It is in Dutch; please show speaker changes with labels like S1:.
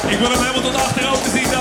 S1: Ik wil hem helemaal tot achter ook te zien.